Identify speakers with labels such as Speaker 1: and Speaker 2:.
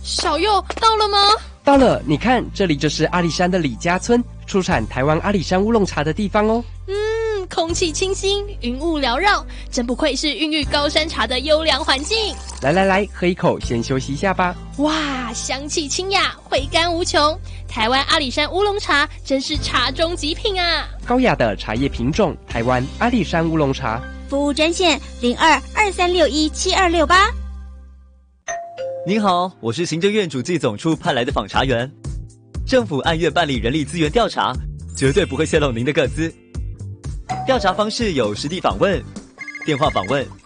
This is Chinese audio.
Speaker 1: 小佑到了吗？
Speaker 2: 到了，你看，这里就是阿里山的李家村，出产台湾阿里山乌龙茶的地方哦。
Speaker 1: 空气清新，云雾缭绕，真不愧是孕育高山茶的优良环境。
Speaker 2: 来，喝一口，先休息一下吧。
Speaker 1: 哇，香气清雅，回甘无穷。台湾阿里山乌龙茶真是茶中极品啊！
Speaker 2: 高雅的茶叶品种，台湾阿里山乌龙茶。
Speaker 3: 服务专线0223617268。
Speaker 4: 您好，我是行政院主计总处派来的访查员。政府按月办理人力资源调查，绝对不会泄露您的个资。调查方式有实地访问、电话访问